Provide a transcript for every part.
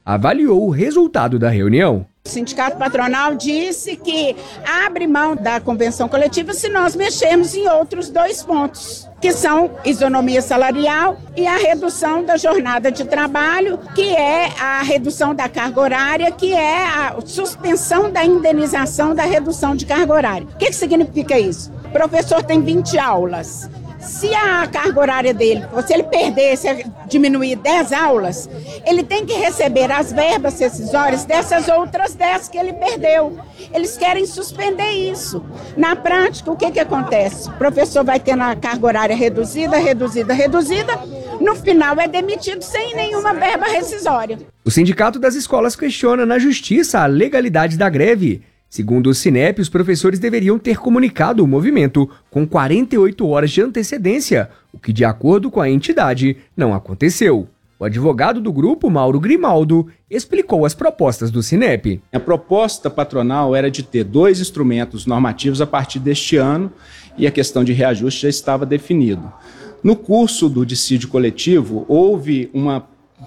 avaliou o resultado da reunião. O sindicato patronal disse que abre mão da convenção coletiva se nós mexermos em outros 2 pontos, que são isonomia salarial e a redução da jornada de trabalho, que é a redução da carga horária, que é a suspensão da indenização da redução de carga horária. O que significa isso? O professor tem 20 aulas. Se a carga horária dele, se ele perder, se diminuir 10 aulas, ele tem que receber as verbas rescisórias dessas outras 10 que ele perdeu. Eles querem suspender isso. Na prática, o que acontece? O professor vai ter a carga horária reduzida, no final é demitido sem nenhuma verba rescisória. O Sindicato das Escolas questiona na Justiça a legalidade da greve. Segundo o Sinep, os professores deveriam ter comunicado o movimento com 48 horas de antecedência, o que, de acordo com a entidade, não aconteceu. O advogado do grupo, Mauro Grimaldo, explicou as propostas do Sinep. A proposta patronal era de ter 2 instrumentos normativos a partir deste ano e a questão de reajuste já estava definido. No curso do dissídio coletivo, houve uma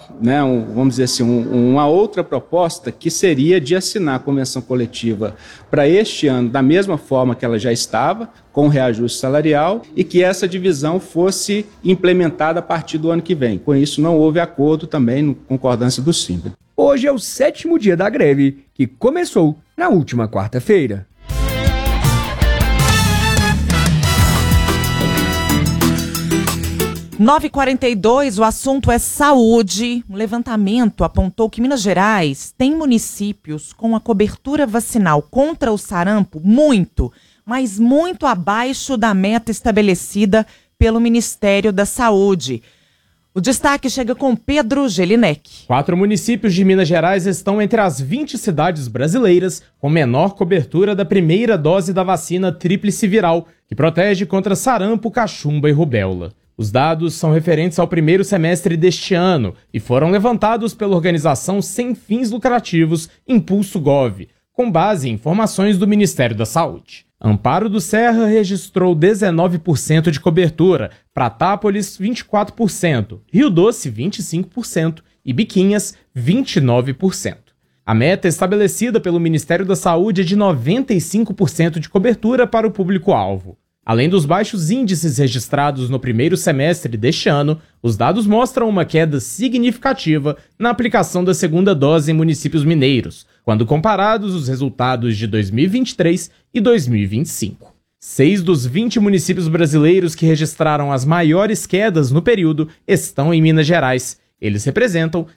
outra proposta que seria de assinar a convenção coletiva para este ano da mesma forma que ela já estava, com reajuste salarial, e que essa divisão fosse implementada a partir do ano que vem. Com isso, não houve acordo também, concordância do Sindicato. Hoje é o 7º dia da greve, que começou na última quarta-feira. 9h42, o assunto é saúde. Um levantamento apontou que Minas Gerais tem municípios com a cobertura vacinal contra o sarampo mas muito abaixo da meta estabelecida pelo Ministério da Saúde. O destaque chega com Pedro Gelinek. 4 municípios de Minas Gerais estão entre as 20 cidades brasileiras com menor cobertura da primeira dose da vacina tríplice viral, que protege contra sarampo, cachumba e rubéola. Os dados são referentes ao primeiro semestre deste ano e foram levantados pela organização sem fins lucrativos Impulso Gov, com base em informações do Ministério da Saúde. Amparo do Serra registrou 19% de cobertura, Pratápolis 24%, Rio Doce 25% e Biquinhas 29%. A meta estabelecida pelo Ministério da Saúde é de 95% de cobertura para o público-alvo. Além dos baixos índices registrados no primeiro semestre deste ano, os dados mostram uma queda significativa na aplicação da segunda dose em municípios mineiros, quando comparados os resultados de 2023 e 2025. 6 dos 20 municípios brasileiros que registraram as maiores quedas no período estão em Minas Gerais. Eles representam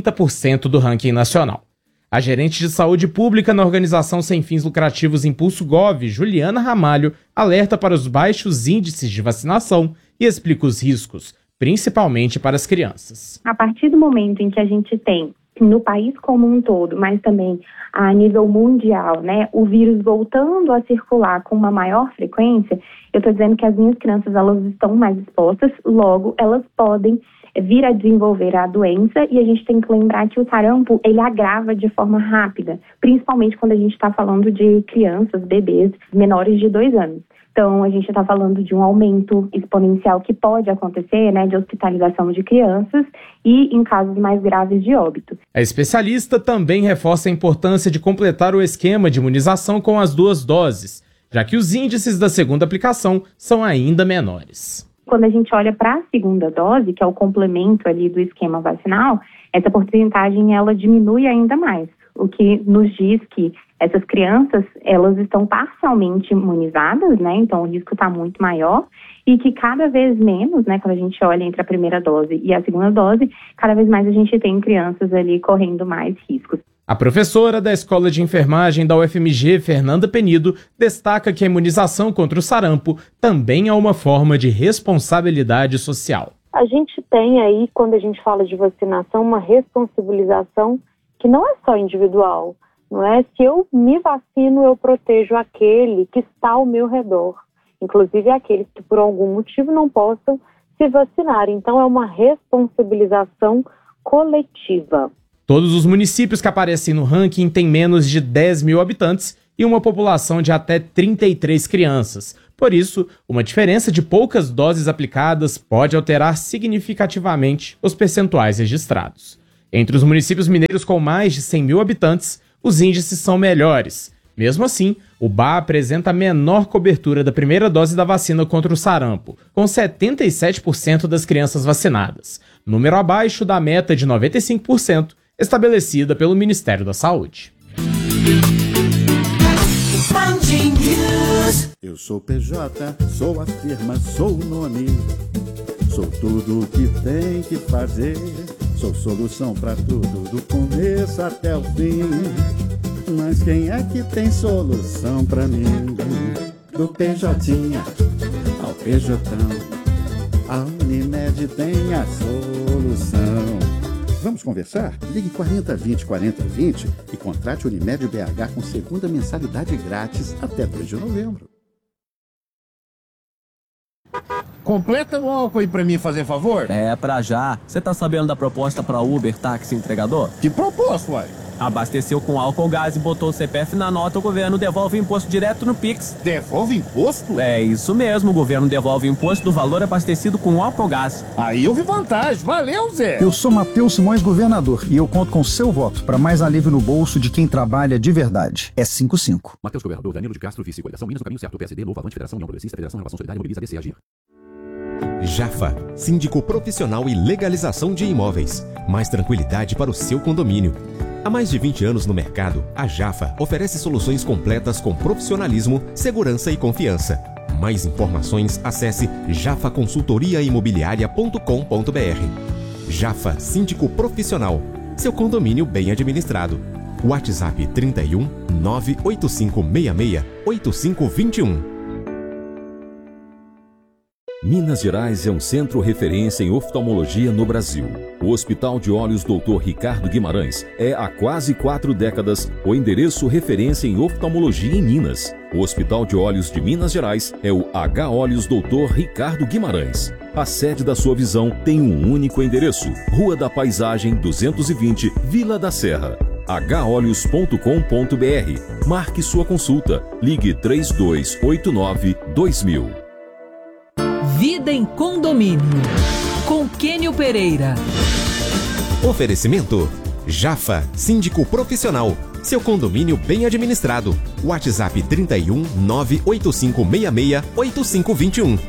30% do ranking nacional. A gerente de saúde pública na organização sem fins lucrativos Impulso Gov, Juliana Ramalho, alerta para os baixos índices de vacinação e explica os riscos, principalmente para as crianças. A partir do momento em que a gente tem, no país como um todo, mas também a nível mundial, o vírus voltando a circular com uma maior frequência, eu estou dizendo que as minhas crianças elas estão mais expostas, logo elas podem vir a desenvolver a doença, e a gente tem que lembrar que o sarampo, ele agrava de forma rápida, principalmente quando a gente está falando de crianças, bebês menores de 2 anos. Então, a gente está falando de um aumento exponencial que pode acontecer, de hospitalização de crianças e em casos mais graves de óbito. A especialista também reforça a importância de completar o esquema de imunização com as 2 doses, já que os índices da segunda aplicação são ainda menores. Quando a gente olha para a segunda dose, que é o complemento ali do esquema vacinal, essa porcentagem ela diminui ainda mais, o que nos diz que essas crianças elas estão parcialmente imunizadas, então o risco está muito maior, e que cada vez menos, quando a gente olha entre a primeira dose e a segunda dose, cada vez mais a gente tem crianças ali correndo mais riscos. A professora da Escola de Enfermagem da UFMG, Fernanda Penido, destaca que a imunização contra o sarampo também é uma forma de responsabilidade social. A gente tem aí, quando a gente fala de vacinação, uma responsabilização que não é só individual, não é? Se eu me vacino, eu protejo aquele que está ao meu redor, inclusive aqueles que por algum motivo não possam se vacinar. Então é uma responsabilização coletiva. Todos os municípios que aparecem no ranking têm menos de 10 mil habitantes e uma população de até 33 crianças. Por isso, uma diferença de poucas doses aplicadas pode alterar significativamente os percentuais registrados. Entre os municípios mineiros com mais de 100 mil habitantes, os índices são melhores. Mesmo assim, o BA apresenta a menor cobertura da primeira dose da vacina contra o sarampo, com 77% das crianças vacinadas, número abaixo da meta de 95% estabelecida pelo Ministério da Saúde. Eu sou PJ, sou a firma, sou o nome. Sou tudo o que tem que fazer. Sou solução pra tudo, do começo até o fim. Mas quem é que tem solução pra mim? Do PJ ao PJão, a Unimed tem a solução. Vamos conversar? Ligue 4020 4020 e contrate Unimed BH com segunda mensalidade grátis até 2 de novembro. Completa o álcool aí pra mim, fazer favor? É, pra já. Você tá sabendo da proposta pra Uber Táxi Entregador? Que proposta, uai? Abasteceu com álcool gás e botou o CPF na nota, o governo devolve o imposto direto no Pix. Devolve imposto? É isso mesmo, o governo devolve o imposto do valor abastecido com álcool gás. Aí eu vi vantagem, valeu, Zé! Eu sou Matheus Simões, governador, e eu conto com seu voto para mais alívio no bolso de quem trabalha de verdade. É 55. Matheus, governador, Danilo de Castro, vice, coligação Minas no caminho certo, PSD, Novo, Avante, Federação, União Progressista, Federação, Renovação Solidária, Mobiliza, DC, Agir. Jafa, síndico profissional e legalização de imóveis. Mais tranquilidade para o seu condomínio. Há mais de 20 anos no mercado, a Jafa oferece soluções completas com profissionalismo, segurança e confiança. Mais informações, acesse jafaconsultoriaimobiliaria.com.br. Jafa, síndico profissional. Seu condomínio bem administrado. WhatsApp 31 98566 8521. Minas Gerais é um centro referência em oftalmologia no Brasil. O Hospital de Olhos Dr. Ricardo Guimarães é, há quase 4 décadas, o endereço referência em oftalmologia em Minas. O Hospital de Olhos de Minas Gerais é o H Olhos Dr. Ricardo Guimarães. A sede da sua visão tem um único endereço: Rua da Paisagem 220, Vila da Serra. holhos.com.br. Marque sua consulta. Ligue 3289-2000. Vida em Condomínio, com Kênio Pereira. Oferecimento: Jafa, síndico profissional. Seu condomínio bem administrado. WhatsApp 31 98566 8521.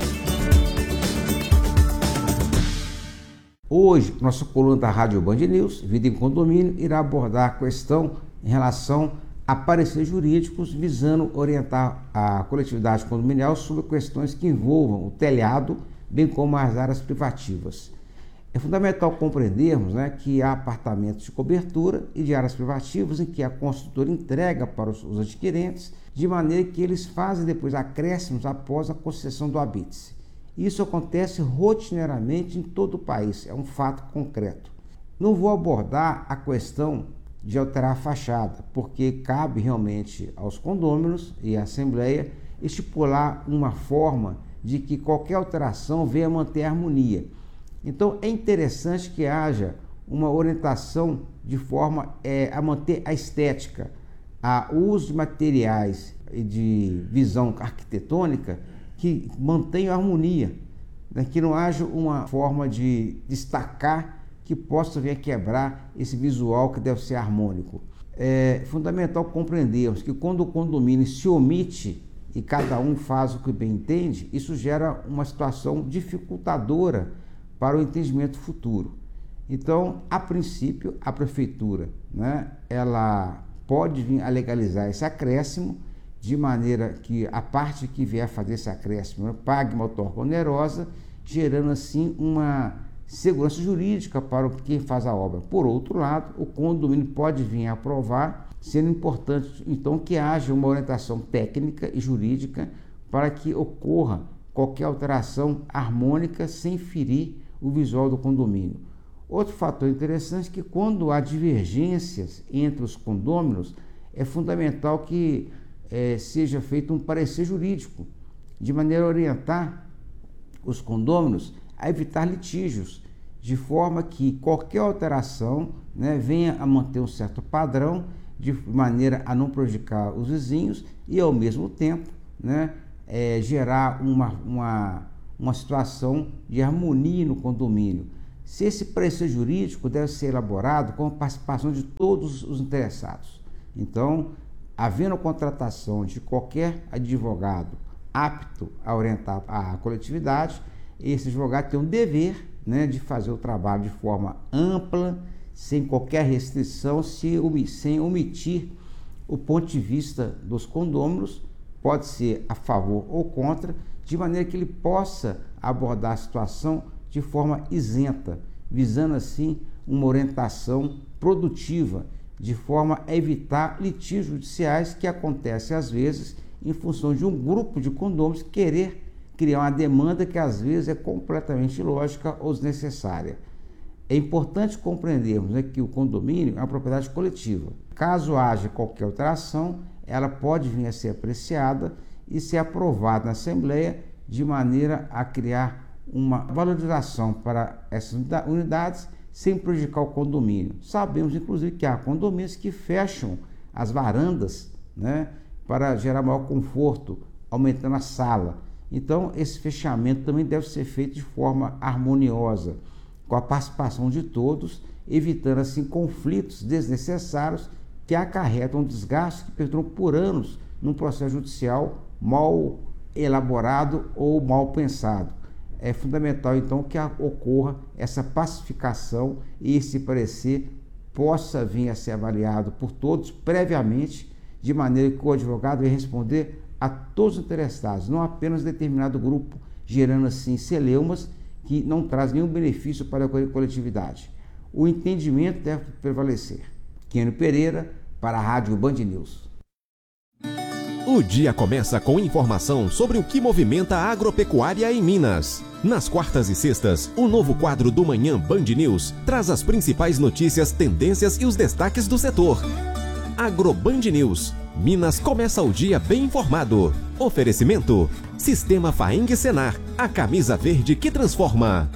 Hoje, nossa coluna da Rádio Band News, Vida em Condomínio, irá abordar a questão em relação a pareceres jurídicos visando orientar a coletividade condominial sobre questões que envolvam o telhado, bem como as áreas privativas. É fundamental compreendermos, que há apartamentos de cobertura e de áreas privativas em que a construtora entrega para os adquirentes, de maneira que eles fazem depois acréscimos após a concessão do habite-se. Isso acontece rotineiramente em todo o país, é um fato concreto. Não vou abordar a questão de alterar a fachada, porque cabe realmente aos condôminos e à Assembleia estipular uma forma de que qualquer alteração venha manter a harmonia. Então é interessante que haja uma orientação de forma a manter a estética, o uso de materiais e de visão arquitetônica que mantenham a harmonia, que não haja uma forma de destacar que possa vir a quebrar esse visual que deve ser harmônico. É fundamental compreendermos que quando o condomínio se omite e cada um faz o que bem entende, isso gera uma situação dificultadora para o entendimento futuro. Então, a princípio, a prefeitura, ela pode vir a legalizar esse acréscimo de maneira que a parte que vier fazer esse acréscimo pague uma outorga onerosa, gerando assim uma segurança jurídica para quem faz a obra. Por outro lado, o condomínio pode vir a aprovar, sendo importante então que haja uma orientação técnica e jurídica para que ocorra qualquer alteração harmônica sem ferir o visual do condomínio. Outro fator interessante é que quando há divergências entre os condôminos, é fundamental que seja feito um parecer jurídico, de maneira a orientar os condôminos a evitar litígios, de forma que qualquer alteração venha a manter um certo padrão, de maneira a não prejudicar os vizinhos e, ao mesmo tempo, gerar uma situação de harmonia no condomínio, se esse parecer jurídico deve ser elaborado com a participação de todos os interessados. Então, havendo a contratação de qualquer advogado apto a orientar a coletividade, esse advogado tem um dever, né, de fazer o trabalho de forma ampla, sem qualquer restrição, sem omitir o ponto de vista dos condôminos, pode ser a favor ou contra, de maneira que ele possa abordar a situação de forma isenta, visando assim uma orientação produtiva, de forma a evitar litígios judiciais que acontecem às vezes em função de um grupo de condôminos querer criar uma demanda que às vezes é completamente ilógica ou desnecessária. É importante compreendermos, né, que o condomínio é uma propriedade coletiva. Caso haja qualquer alteração, ela pode vir a ser apreciada e ser aprovada na Assembleia de maneira a criar uma valorização para essas unidades sem prejudicar o condomínio. Sabemos, inclusive, que há condomínios que fecham as varandas, né, para gerar maior conforto, aumentando a sala. Então, esse fechamento também deve ser feito de forma harmoniosa, com a participação de todos, evitando assim conflitos desnecessários que acarretam desgastes que perduram por anos num processo judicial mal elaborado ou mal pensado. É fundamental, então, que ocorra essa pacificação e esse parecer possa vir a ser avaliado por todos previamente, de maneira que o advogado vai responder a todos os interessados, não apenas determinado grupo, gerando assim celeumas que não traz nenhum benefício para a coletividade. O entendimento deve prevalecer. Kênio Pereira, para a Rádio Band News. O dia começa com informação sobre o que movimenta a agropecuária em Minas. Nas quartas e sextas, o novo quadro do Manhã Band News traz as principais notícias, tendências e os destaques do setor. AgroBand News. Minas começa o dia bem informado. Oferecimento: Sistema Faeng Senar, a camisa verde que transforma.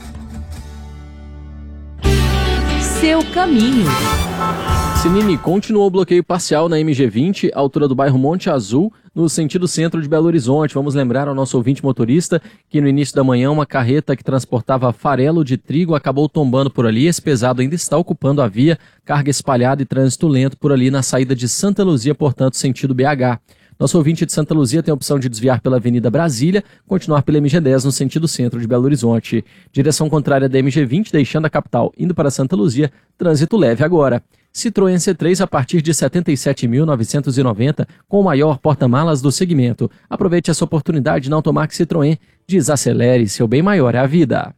Seu caminho. Sinini, continuou o bloqueio parcial na MG20, altura do bairro Monte Azul, no sentido centro de Belo Horizonte. Vamos lembrar ao nosso ouvinte motorista que no início da manhã uma carreta que transportava farelo de trigo acabou tombando por ali. Esse pesado ainda está ocupando a via, carga espalhada e trânsito lento por ali na saída de Santa Luzia, portanto sentido BH. Nosso ouvinte de Santa Luzia tem a opção de desviar pela Avenida Brasília, continuar pela MG10 no sentido centro de Belo Horizonte. Direção contrária da MG20, deixando a capital, indo para Santa Luzia, trânsito leve agora. Citroën C3 a partir de R$ 77.990, com o maior porta-malas do segmento. Aproveite essa oportunidade na Automax Citroën. Desacelere, seu bem maior é a vida.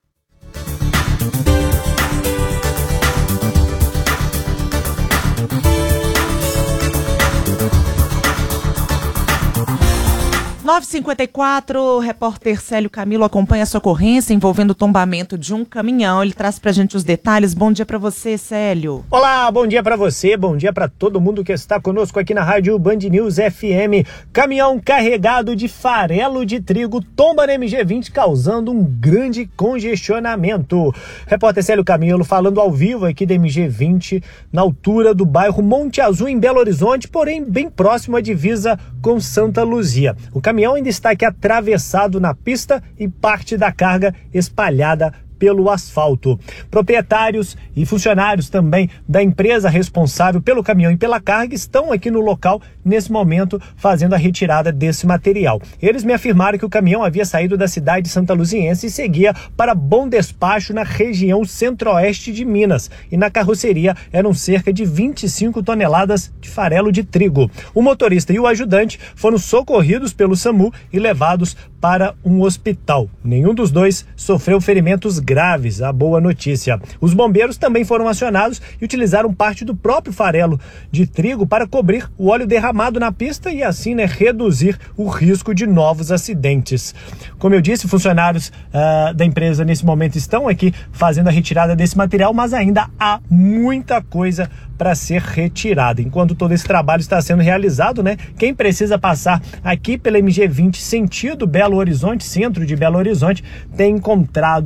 (9h54), repórter Célio Camilo acompanha essa ocorrência envolvendo o tombamento de um caminhão. Ele traz pra gente os detalhes. Bom dia pra você, Célio. Olá, bom dia pra você, bom dia pra todo mundo que está conosco aqui na Rádio Band News FM. Caminhão carregado de farelo de trigo tomba na MG20, causando um grande congestionamento. Repórter Célio Camilo falando ao vivo aqui da MG20, na altura do bairro Monte Azul, em Belo Horizonte, porém bem próximo à divisa com Santa Luzia. O caminhão ainda está aqui atravessado na pista e parte da carga espalhada pelo asfalto. Proprietários e funcionários também da empresa responsável pelo caminhão e pela carga estão aqui no local nesse momento fazendo a retirada desse material. Eles me afirmaram que o caminhão havia saído da cidade de Santa Luziense e seguia para Bom Despacho na região centro-oeste de Minas, e na carroceria eram cerca de 25 toneladas de farelo de trigo. O motorista e o ajudante foram socorridos pelo SAMU e levados para um hospital. Nenhum dos dois sofreu ferimentos graves, a boa notícia. Os bombeiros também foram acionados e utilizaram parte do próprio farelo de trigo para cobrir o óleo derramado na pista e assim, reduzir o risco de novos acidentes. Como eu disse, funcionários da empresa nesse momento estão aqui fazendo a retirada desse material, mas ainda há muita coisa para ser retirada. Enquanto todo esse trabalho está sendo realizado, quem precisa passar aqui pela MG20 sentido Belo Horizonte, centro de Belo Horizonte, tem encontrado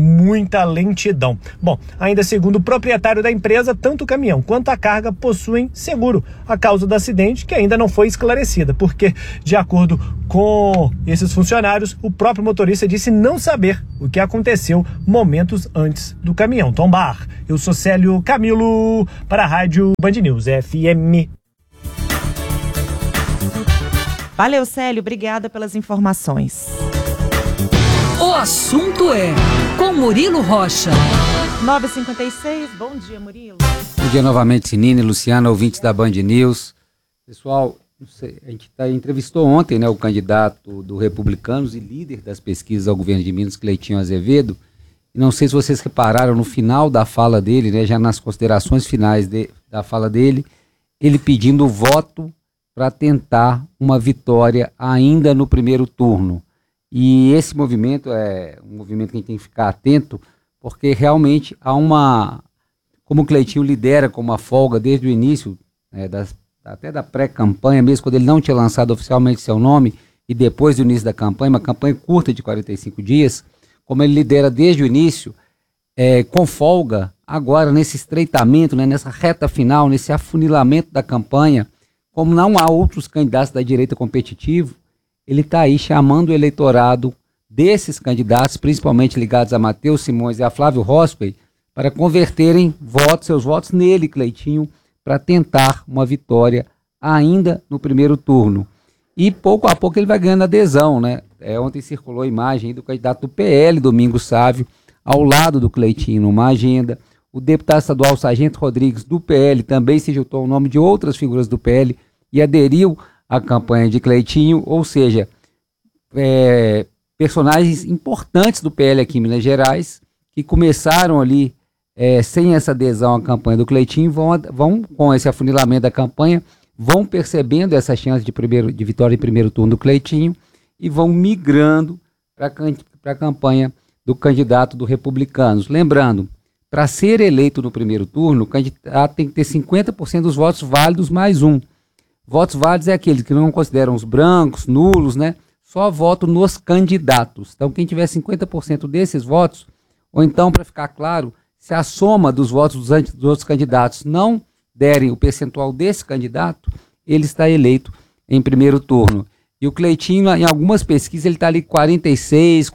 muita lentidão. Bom, ainda segundo o proprietário da empresa, tanto o caminhão quanto a carga possuem seguro. A causa do acidente que ainda não foi esclarecida, porque, de acordo com esses funcionários, o próprio motorista disse não saber o que aconteceu momentos antes do caminhão tombar. Eu sou Célio Camilo para a Rádio Band News FM. Valeu, Célio. Obrigada pelas informações. O assunto é com Murilo Rocha. 9h56, bom dia, Murilo. Bom dia novamente, Sinine, Luciana, ouvintes da Band News. Pessoal, a gente entrevistou ontem, né, o candidato do Republicanos e líder das pesquisas ao governo de Minas, Cleitinho Azevedo. E não sei se vocês repararam no final da fala dele, né, já nas considerações finais da fala dele, ele pedindo voto para tentar uma vitória ainda no primeiro turno. E esse movimento é um movimento que a gente tem que ficar atento, porque realmente há como o Cleitinho lidera com uma folga desde o início, até da pré-campanha, mesmo quando ele não tinha lançado oficialmente seu nome, e depois do início da campanha, uma campanha curta de 45 dias, como ele lidera desde o início, com folga, agora nesse estreitamento, né, nessa reta final, nesse afunilamento da campanha, como não há outros candidatos da direita competitivo, ele está aí chamando o eleitorado desses candidatos, principalmente ligados a Matheus Simões e a Flávio Roscoe, para converterem seus votos nele, Cleitinho, para tentar uma vitória ainda no primeiro turno. E pouco a pouco ele vai ganhando adesão, né? Ontem circulou a imagem do candidato do PL, Domingos Sávio, ao lado do Cleitinho numa agenda. O deputado estadual Sargento Rodrigues, do PL, também se juntou ao nome de outras figuras do PL e aderiu à campanha de Cleitinho, ou seja, personagens importantes do PL aqui em Minas Gerais, que começaram ali sem essa adesão à campanha do Cleitinho, vão com esse afunilamento da campanha, vão percebendo essa chance de vitória em primeiro turno do Cleitinho e vão migrando para a campanha do candidato do Republicanos. Lembrando, para ser eleito no primeiro turno, o candidato tem que ter 50% dos votos válidos mais um. Votos válidos é aqueles que não consideram os brancos, nulos, né? Só voto nos candidatos. Então, quem tiver 50% desses votos, ou então, para ficar claro, se a soma dos votos dos outros candidatos não derem o percentual desse candidato, ele está eleito em primeiro turno. E o Cleitinho, em algumas pesquisas, ele está ali 46%,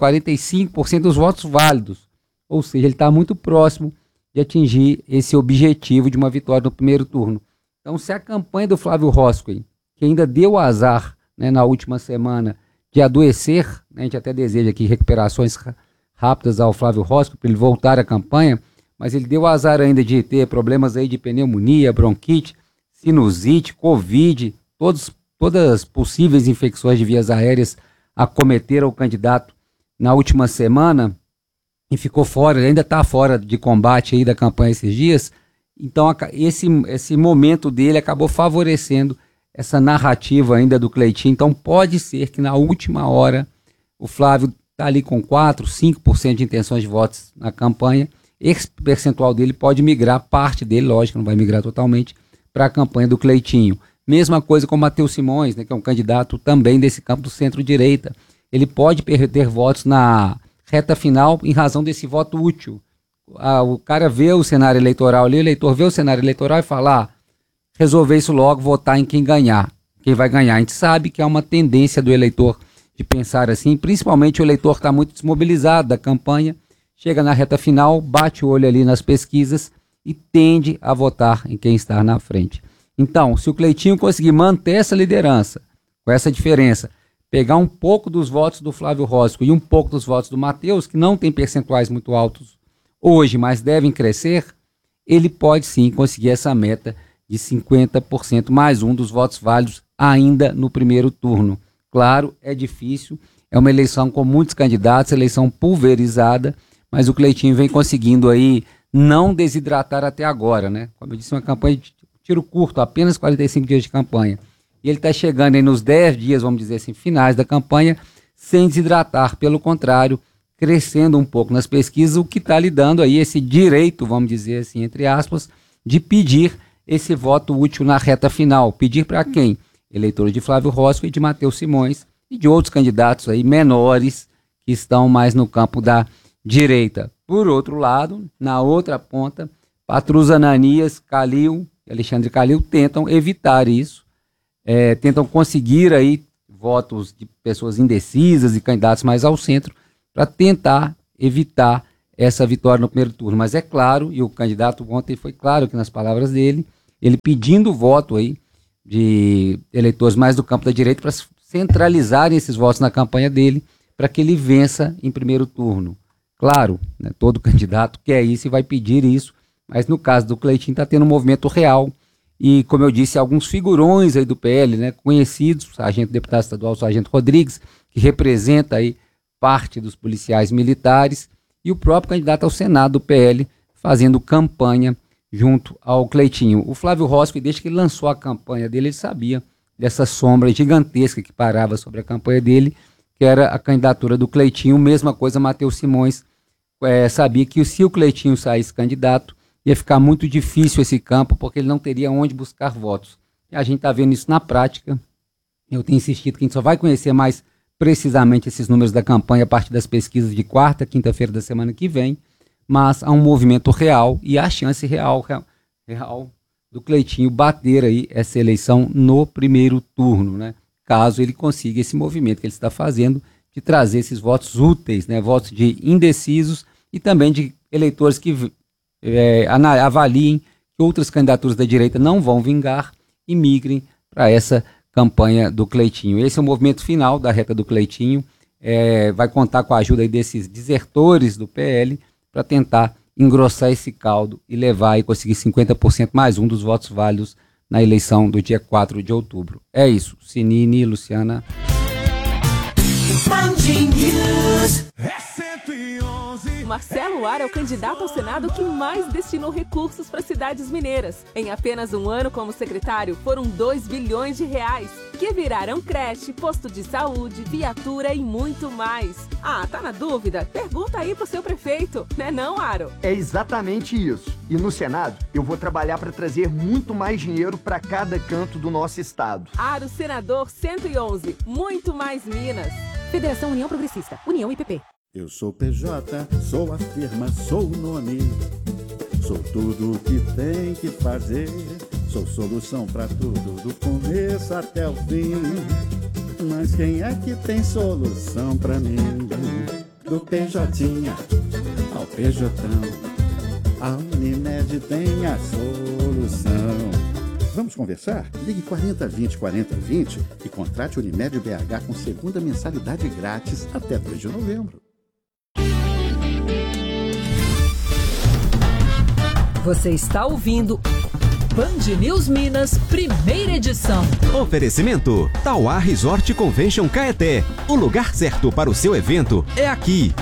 45% dos votos válidos. Ou seja, ele está muito próximo de atingir esse objetivo de uma vitória no primeiro turno. Então, se a campanha do Flávio Roscoe, que ainda deu azar, né, na última semana de adoecer, né, a gente até deseja aqui recuperações rápidas ao Flávio Roscoe para ele voltar à campanha, mas ele deu azar ainda de ter problemas aí de pneumonia, bronquite, sinusite, covid, todas as possíveis infecções de vias aéreas acometeram o candidato na última semana e ficou fora, ainda está fora de combate aí da campanha esses dias. Então esse momento dele acabou favorecendo essa narrativa ainda do Cleitinho. Então pode ser que na última hora o Flávio está ali com 4%, 5% de intenções de votos na campanha. Esse percentual dele pode migrar, parte dele, lógico, não vai migrar totalmente, para a campanha do Cleitinho. Mesma coisa com o Matheus Simões, né, que é um candidato também desse campo do centro-direita. Ele pode perder votos na reta final em razão desse voto útil. O cara vê o cenário eleitoral ali, o eleitor vê o cenário eleitoral e fala, resolver isso logo, votar em quem ganhar. Quem vai ganhar. A gente sabe que é uma tendência do eleitor de pensar assim, principalmente o eleitor está muito desmobilizado da campanha, chega na reta final, bate o olho ali nas pesquisas e tende a votar em quem está na frente. Então, se o Cleitinho conseguir manter essa liderança, com essa diferença, pegar um pouco dos votos do Flávio Roscoe e um pouco dos votos do Matheus, que não tem percentuais muito altos hoje, mas devem crescer, ele pode sim conseguir essa meta de 50% mais um dos votos válidos ainda no primeiro turno. Claro, é difícil, é uma eleição com muitos candidatos, eleição pulverizada, mas o Cleitinho vem conseguindo aí não desidratar até agora, né? Como eu disse, uma campanha de tiro curto, apenas 45 dias de campanha. E ele está chegando aí nos 10 dias, vamos dizer assim, finais da campanha, sem desidratar, pelo contrário, crescendo um pouco nas pesquisas, o que está lhe dando aí esse direito, vamos dizer assim, entre aspas, de pedir esse voto útil na reta final. Pedir para quem? Eleitores de Flávio Roscoe e de Matheus Simões e de outros candidatos aí menores que estão mais no campo da direita. Por outro lado, na outra ponta, Patrus Ananias, Calil e Alexandre Calil tentam evitar isso, tentam conseguir aí votos de pessoas indecisas e candidatos mais ao centro para tentar evitar essa vitória no primeiro turno. Mas é claro, e o candidato ontem foi claro que nas palavras dele, ele pedindo o voto aí de eleitores mais do campo da direita para centralizarem esses votos na campanha dele para que ele vença em primeiro turno. Claro, né, todo candidato quer isso e vai pedir isso, mas no caso do Cleitinho está tendo um movimento real e, como eu disse, alguns figurões aí do PL, né, conhecidos, o sargento deputado estadual, o sargento Rodrigues, que representa aí parte dos policiais militares, e o próprio candidato ao Senado do PL fazendo campanha junto ao Cleitinho. O Flávio Rossi, desde que ele lançou a campanha dele, ele sabia dessa sombra gigantesca que parava sobre a campanha dele, que era a candidatura do Cleitinho. Mesma coisa, Matheus Simões sabia que se o Cleitinho saísse candidato, ia ficar muito difícil esse campo, porque ele não teria onde buscar votos. E a gente está vendo isso na prática. Eu tenho insistido que a gente só vai conhecer mais precisamente esses números da campanha a partir das pesquisas de quarta, quinta-feira da semana que vem, mas há um movimento real e há chance real do Cleitinho bater aí essa eleição no primeiro turno, né? Caso ele consiga esse movimento que ele está fazendo de trazer esses votos úteis, né? Votos de indecisos e também de eleitores que avaliem que outras candidaturas da direita não vão vingar e migrem para essa campanha do Cleitinho. Esse é o movimento final da reta do Cleitinho, vai contar com a ajuda aí desses desertores do PL para tentar engrossar esse caldo e levar e conseguir 50% mais um dos votos válidos na eleição do dia 4 de outubro. É isso, Sinini, Luciana. Marcelo Ar é o candidato ao Senado que mais destinou recursos para cidades mineiras. Em apenas um ano como secretário, foram 2 bilhões de reais, que viraram creche, posto de saúde, viatura e muito mais. Ah, tá na dúvida? Pergunta aí pro seu prefeito, né não, Aro? É exatamente isso. E no Senado, eu vou trabalhar para trazer muito mais dinheiro para cada canto do nosso estado. Aro Senador 111, muito mais Minas. Federação União Progressista, União IPP. Eu sou PJ, sou a firma, sou o nome. Sou tudo o que tem que fazer. Sou solução pra tudo, do começo até o fim. Mas quem é que tem solução pra mim? Do PJ ao PJão, a Unimed tem a solução. Vamos conversar? Ligue 4020 4020 e contrate Unimed BH com segunda mensalidade grátis até 2 de novembro. Você está ouvindo Band News Minas, primeira edição. Oferecimento Tauá Resort Convention Caeté. O lugar certo para o seu evento é aqui.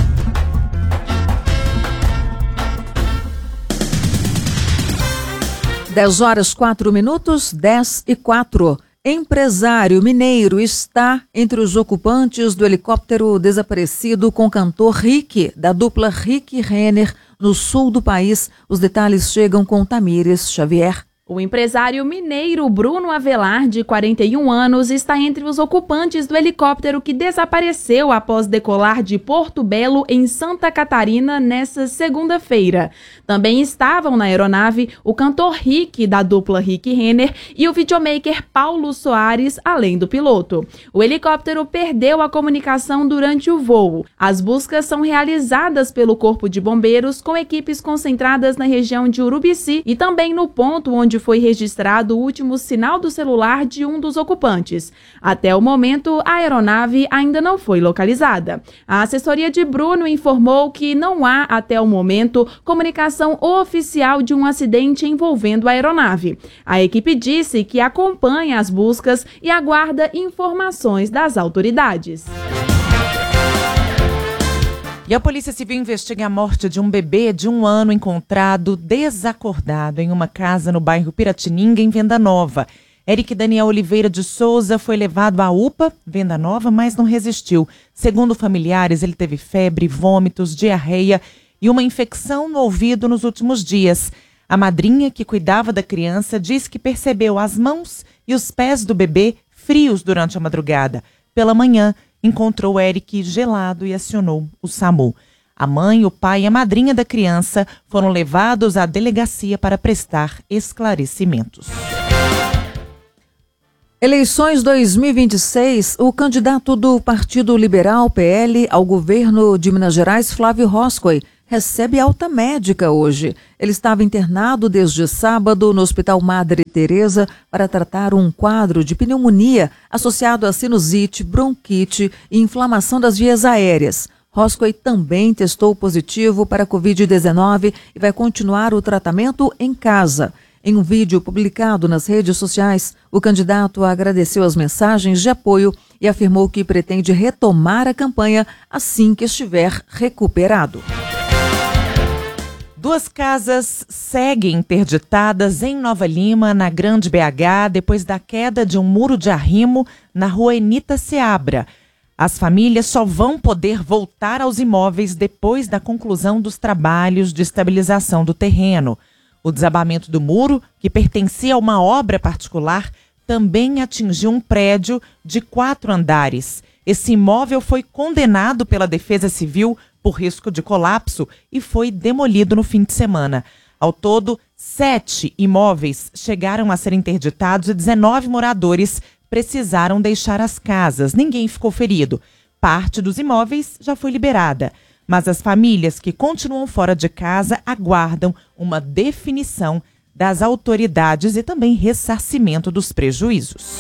Dez horas 4 minutos, 10:04. Empresário mineiro está entre os ocupantes do helicóptero desaparecido com o cantor Rick, da dupla Rick e Renner, no sul do país. Os detalhes chegam com Tamires Xavier. O empresário mineiro Bruno Avelar, de 41 anos, está entre os ocupantes do helicóptero que desapareceu após decolar de Porto Belo, em Santa Catarina, nesta segunda-feira. Também estavam na aeronave o cantor Rick, da dupla Rick e Renner, e o videomaker Paulo Soares, além do piloto. O helicóptero perdeu a comunicação durante o voo. As buscas são realizadas pelo Corpo de Bombeiros, com equipes concentradas na região de Urubici e também no ponto onde foi registrado o último sinal do celular de um dos ocupantes. Até o momento, a aeronave ainda não foi localizada. A assessoria de Bruno informou que não há, até o momento, comunicação oficial de um acidente envolvendo a aeronave. A equipe disse que acompanha as buscas e aguarda informações das autoridades. E a Polícia Civil investiga a morte de um bebê de 1 ano encontrado desacordado em uma casa no bairro Piratininga, em Venda Nova. Eric Daniel Oliveira de Souza foi levado à UPA, Venda Nova, mas não resistiu. Segundo familiares, ele teve febre, vômitos, diarreia e uma infecção no ouvido nos últimos dias. A madrinha, que cuidava da criança, disse que percebeu as mãos e os pés do bebê frios durante a madrugada. Pela manhã, encontrou Eric gelado e acionou o SAMU. A mãe, o pai e a madrinha da criança foram levados à delegacia para prestar esclarecimentos. Eleições 2026, o candidato do Partido Liberal, PL, ao governo de Minas Gerais, Flávio Roscoe, recebe alta médica hoje. Ele estava internado desde sábado no Hospital Madre Teresa para tratar um quadro de pneumonia associado a sinusite, bronquite e inflamação das vias aéreas. Roscoe também testou positivo para a Covid-19 e vai continuar o tratamento em casa. Em um vídeo publicado nas redes sociais, o candidato agradeceu as mensagens de apoio e afirmou que pretende retomar a campanha assim que estiver recuperado. 2 casas seguem interditadas em Nova Lima, na Grande BH, depois da queda de um muro de arrimo na rua Enita Seabra. As famílias só vão poder voltar aos imóveis depois da conclusão dos trabalhos de estabilização do terreno. O desabamento do muro, que pertencia a uma obra particular, também atingiu um prédio de 4 andares. Esse imóvel foi condenado pela Defesa Civil por risco de colapso e foi demolido no fim de semana. Ao todo, 7 imóveis chegaram a ser interditados e 19 moradores precisaram deixar as casas. Ninguém ficou ferido. Parte dos imóveis já foi liberada. Mas as famílias que continuam fora de casa aguardam uma definição das autoridades e também ressarcimento dos prejuízos.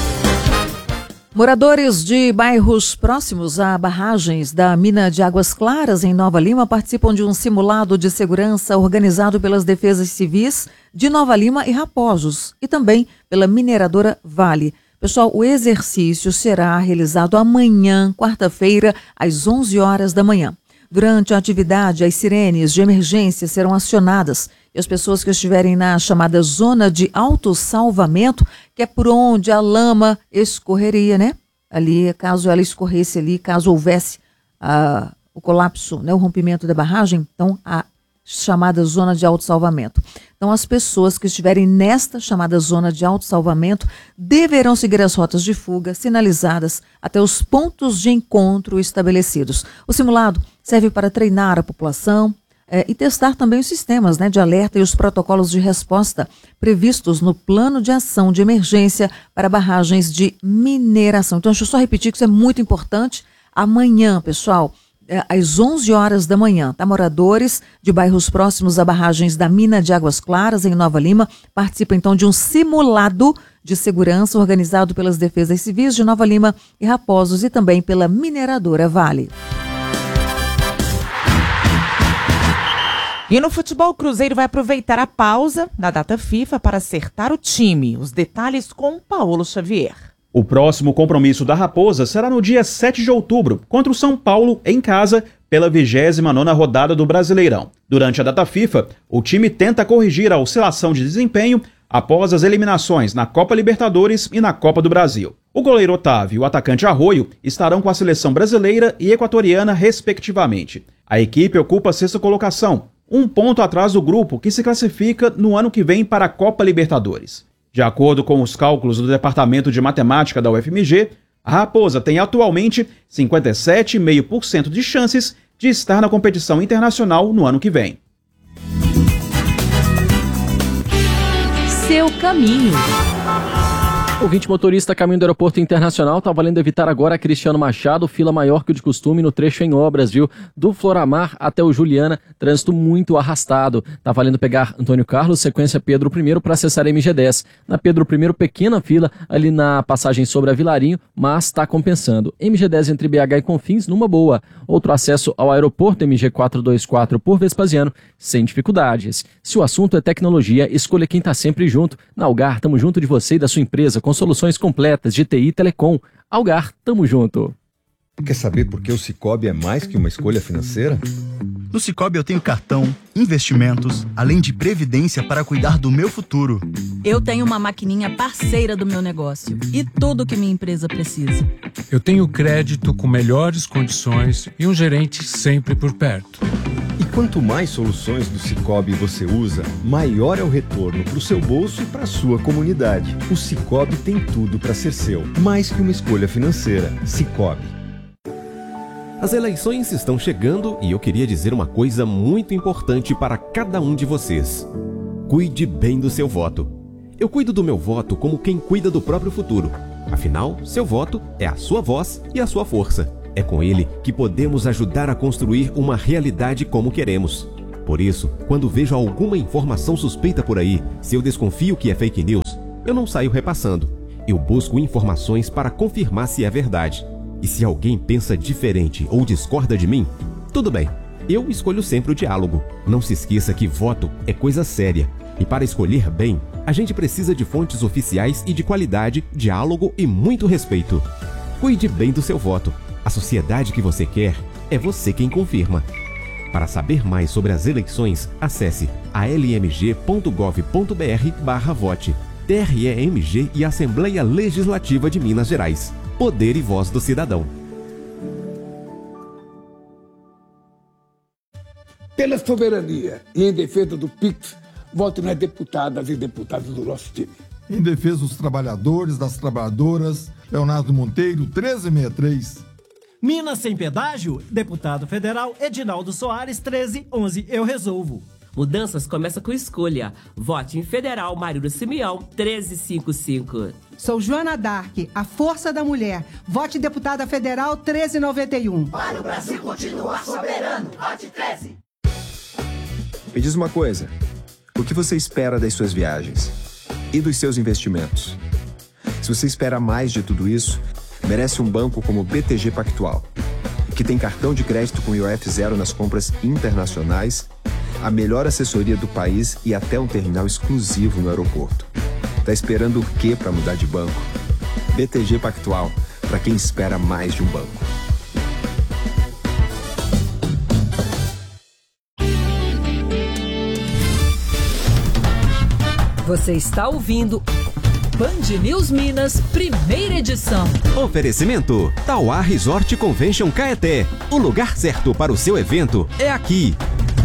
Moradores de bairros próximos a barragens da mina de Águas Claras, em Nova Lima, participam de um simulado de segurança organizado pelas defesas civis de Nova Lima e Raposos e também pela mineradora Vale. Pessoal, o exercício será realizado amanhã, quarta-feira, às 11 horas da manhã. Durante a atividade, as sirenes de emergência serão acionadas e as pessoas que estiverem na chamada zona de autossalvamento, que é por onde a lama escorreria, né? Ali, caso ela escorresse ali, caso houvesse o colapso, né? O rompimento da barragem, então a chamada zona de autossalvamento. Então, as pessoas que estiverem nesta chamada zona de autossalvamento deverão seguir as rotas de fuga sinalizadas até os pontos de encontro estabelecidos. O simulado serve para treinar a população e testar também os sistemas, né, de alerta e os protocolos de resposta previstos no plano de ação de emergência para barragens de mineração. Então, deixa eu só repetir que isso é muito importante. Amanhã, pessoal, às 11 horas da manhã, tá? Moradores de bairros próximos a barragens da mina de Águas Claras, em Nova Lima, participam então de um simulado de segurança organizado pelas defesas civis de Nova Lima e Raposos e também pela mineradora Vale. E no futebol, o Cruzeiro vai aproveitar a pausa da data FIFA para acertar o time. Os detalhes com Paulo Xavier. O próximo compromisso da Raposa será no dia 7 de outubro, contra o São Paulo, em casa, pela 29ª rodada do Brasileirão. Durante a data FIFA, o time tenta corrigir a oscilação de desempenho após as eliminações na Copa Libertadores e na Copa do Brasil. O goleiro Otávio e o atacante Arroio estarão com a seleção brasileira e equatoriana, respectivamente. A equipe ocupa a 6ª colocação, 1 ponto atrás do grupo que se classifica no ano que vem para a Copa Libertadores. De acordo com os cálculos do Departamento de Matemática da UFMG, a Raposa tem atualmente 57,5% de chances de estar na competição internacional no ano que vem. Seu caminho. Ouvinte motorista caminho do aeroporto internacional, tá valendo evitar agora a Cristiano Machado, fila maior que o de costume no trecho em obras, viu? Do Floramar até o Juliana, trânsito muito arrastado. Tá valendo pegar Antônio Carlos, sequência Pedro I para acessar a MG10. Na Pedro I, pequena fila ali na passagem sobre a Vilarinho, mas tá compensando. MG10 entre BH e Confins, numa boa. Outro acesso ao aeroporto MG424 por Vespasiano, sem dificuldades. Se o assunto é tecnologia, escolha quem tá sempre junto. Na Algar, tamo junto de você e da sua empresa, com soluções completas de TI e Telecom. Algar, tamo junto. Quer saber por que o Sicoob é mais que uma escolha financeira? No Sicoob eu tenho cartão, investimentos, além de previdência para cuidar do meu futuro. Eu tenho uma maquininha parceira do meu negócio e tudo que minha empresa precisa. Eu tenho crédito com melhores condições e um gerente sempre por perto. E quanto mais soluções do Sicoob você usa, maior é o retorno para o seu bolso e para a sua comunidade. O Sicoob tem tudo para ser seu, mais que uma escolha financeira. Sicoob. As eleições estão chegando e eu queria dizer uma coisa muito importante para cada um de vocês. Cuide bem do seu voto. Eu cuido do meu voto como quem cuida do próprio futuro. Afinal, seu voto é a sua voz e a sua força. É com ele que podemos ajudar a construir uma realidade como queremos. Por isso, quando vejo alguma informação suspeita por aí, se eu desconfio que é fake news, eu não saio repassando. Eu busco informações para confirmar se é verdade. E se alguém pensa diferente ou discorda de mim, tudo bem. Eu escolho sempre o diálogo. Não se esqueça que voto é coisa séria. E para escolher bem, a gente precisa de fontes oficiais e de qualidade, diálogo e muito respeito. Cuide bem do seu voto. A sociedade que você quer é você quem confirma. Para saber mais sobre as eleições, acesse almg.gov.br/vote. TREMG e Assembleia Legislativa de Minas Gerais. Poder e voz do cidadão. Pela soberania e em defesa do PIX, voto nas deputadas e deputados do nosso time. Em defesa dos trabalhadores, das trabalhadoras, Leonardo Monteiro, 1363. Minas sem pedágio, deputado federal Edinaldo Soares, 1311, eu resolvo. Mudanças começa com escolha. Vote em Federal Marília Simeão, 1355. Sou Joana Dark, a força da mulher. Vote deputada federal, 1391. Para o Brasil continuar soberano, vote 13. Me diz uma coisa, o que você espera das suas viagens? E dos seus investimentos? Se você espera mais de tudo isso, merece um banco como o BTG Pactual, que tem cartão de crédito com IOF zero nas compras internacionais, a melhor assessoria do país e até um terminal exclusivo no aeroporto. Tá esperando o quê para mudar de banco? BTG Pactual, para quem espera mais de um banco. Você está ouvindo Band News Minas, primeira edição. Oferecimento: Tauá Resort Convention Caeté. O lugar certo para o seu evento é aqui.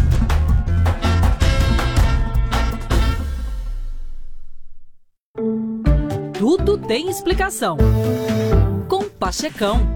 Tudo tem explicação. Com Pachecão.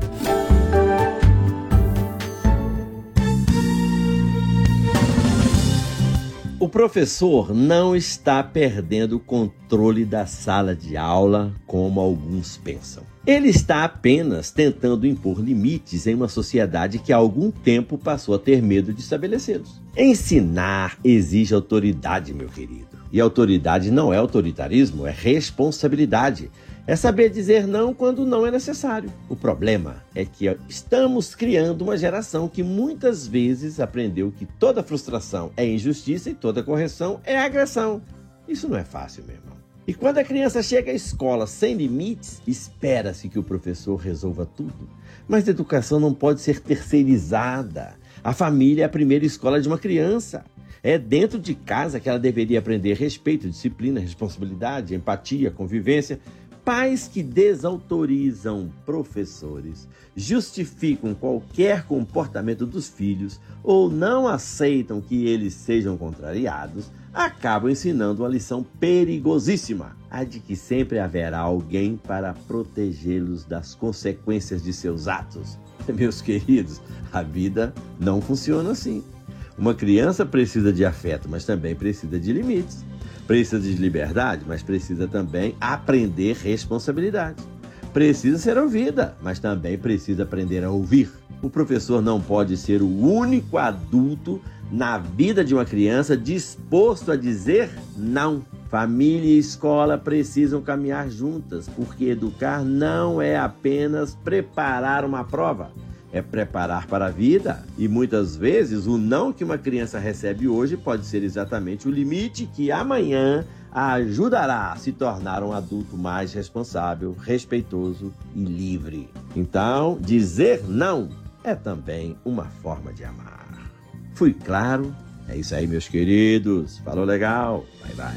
O professor não está perdendo o controle da sala de aula, como alguns pensam. Ele está apenas tentando impor limites em uma sociedade que há algum tempo passou a ter medo de estabelecê-los. Ensinar exige autoridade, meu querido. E autoridade não é autoritarismo, é responsabilidade. É saber dizer não quando não é necessário. O problema é que estamos criando uma geração que muitas vezes aprendeu que toda frustração é injustiça e toda correção é agressão. Isso não é fácil, meu irmão. E quando a criança chega à escola sem limites, espera-se que o professor resolva tudo. Mas a educação não pode ser terceirizada. A família é a primeira escola de uma criança. É dentro de casa que ela deveria aprender respeito, disciplina, responsabilidade, empatia, convivência. Pais que desautorizam professores, justificam qualquer comportamento dos filhos ou não aceitam que eles sejam contrariados, acabam ensinando uma lição perigosíssima, a de que sempre haverá alguém para protegê-los das consequências de seus atos. Meus queridos, a vida não funciona assim. Uma criança precisa de afeto, mas também precisa de limites. Precisa de liberdade, mas precisa também aprender responsabilidade. Precisa ser ouvida, mas também precisa aprender a ouvir. O professor não pode ser o único adulto na vida de uma criança disposto a dizer não. Família e escola precisam caminhar juntas, porque educar não é apenas preparar uma prova. É preparar para a vida, e muitas vezes o não que uma criança recebe hoje pode ser exatamente o limite que amanhã a ajudará a se tornar um adulto mais responsável, respeitoso e livre. Então, dizer não é também uma forma de amar. Fui claro? É isso aí, meus queridos. Falou legal? Bye, bye.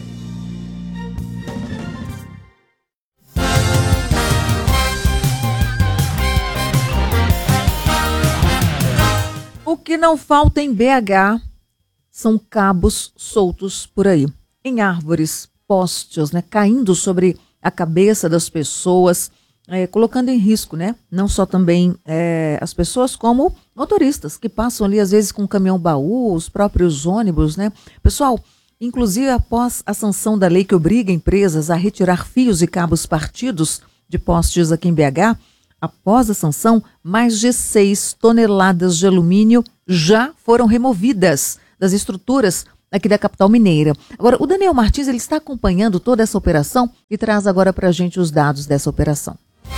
O que não falta em BH são cabos soltos por aí, em árvores, postes, caindo sobre a cabeça das pessoas. colocando em risco, né? Não só também as pessoas, como motoristas que passam ali às vezes com caminhão-baú, os próprios ônibus, né? Pessoal, inclusive após a sanção da lei que obriga empresas a retirar fios e cabos partidos de postes aqui em BH, após a sanção, mais de 6 toneladas de alumínio já foram removidas das estruturas aqui da capital mineira. Agora, o Daniel Martins, ele está acompanhando toda essa operação e traz agora para a gente os dados dessa operação.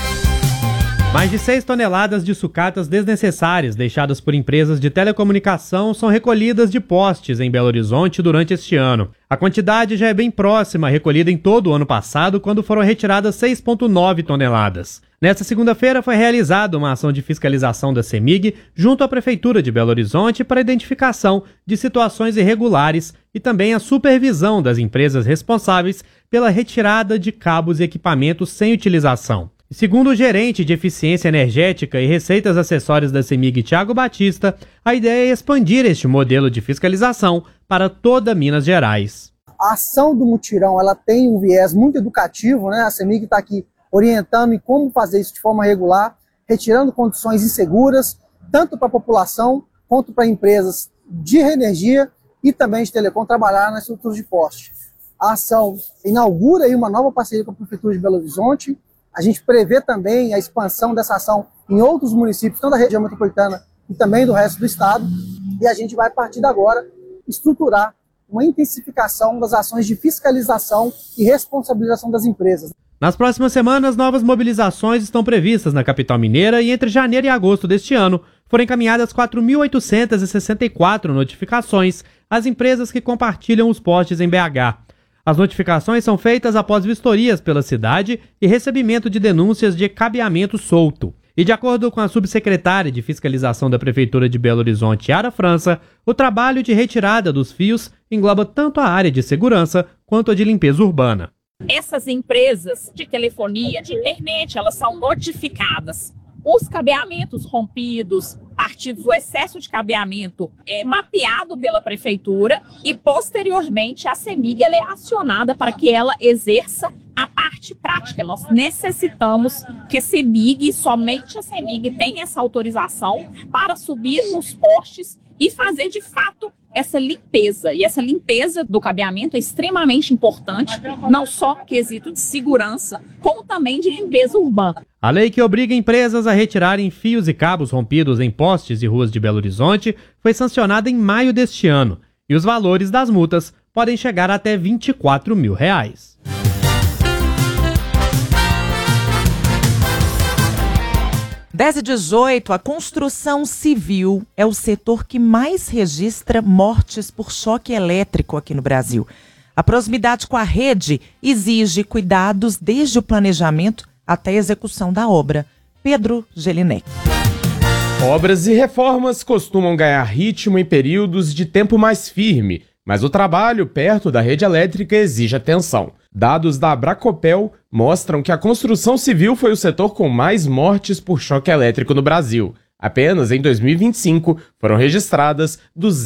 Mais de 6 toneladas de sucatas desnecessárias deixadas por empresas de telecomunicação são recolhidas de postes em Belo Horizonte durante este ano. A quantidade já é bem próxima à recolhida em todo o ano passado, quando foram retiradas 6,9 toneladas. Nesta segunda-feira foi realizada uma ação de fiscalização da CEMIG junto à Prefeitura de Belo Horizonte para a identificação de situações irregulares e também a supervisão das empresas responsáveis pela retirada de cabos e equipamentos sem utilização. Segundo o gerente de eficiência energética e receitas acessórias da CEMIG, Thiago Batista, a ideia é expandir este modelo de fiscalização para toda Minas Gerais. A ação do mutirão ela tem um viés muito educativo, né? A CEMIG está aqui orientando em como fazer isso de forma regular, retirando condições inseguras, tanto para a população quanto para empresas de energia e também de telecom trabalhar nas estruturas de poste. A ação inaugura aí uma nova parceria com a Prefeitura de Belo Horizonte. A gente prevê também a expansão dessa ação em outros municípios, tanto da região metropolitana e também do resto do estado. E a gente vai, a partir de agora, estruturar uma intensificação das ações de fiscalização e responsabilização das empresas. Nas próximas semanas, novas mobilizações estão previstas na capital mineira e entre janeiro e agosto deste ano foram encaminhadas 4.864 notificações às empresas que compartilham os postes em BH. As notificações são feitas após vistorias pela cidade e recebimento de denúncias de cabeamento solto. E de acordo com a subsecretária de Fiscalização da Prefeitura de Belo Horizonte, Yara França, o trabalho de retirada dos fios engloba tanto a área de segurança quanto a de limpeza urbana. Essas empresas de telefonia, de internet, elas são notificadas. Os cabeamentos rompidos, partidos, o excesso de cabeamento é mapeado pela prefeitura e, posteriormente, a CEMIG ela é acionada para que ela exerça a parte prática. Nós necessitamos que a CEMIG, somente a CEMIG, tenha essa autorização para subir nos postes e fazer, de fato, essa limpeza. E essa limpeza do cabeamento é extremamente importante, não só quesito de segurança, como também de limpeza urbana. A lei que obriga empresas a retirarem fios e cabos rompidos em postes e ruas de Belo Horizonte foi sancionada em maio deste ano, e os valores das multas podem chegar até R$24 mil. 10h18, a construção civil é o setor que mais registra mortes por choque elétrico aqui no Brasil. A proximidade com a rede exige cuidados desde o planejamento até a execução da obra. Pedro Gelinek. Obras e reformas costumam ganhar ritmo em períodos de tempo mais firme, mas o trabalho perto da rede elétrica exige atenção. Dados da Abracopel mostram que a construção civil foi o setor com mais mortes por choque elétrico no Brasil. Apenas em 2025 foram registradas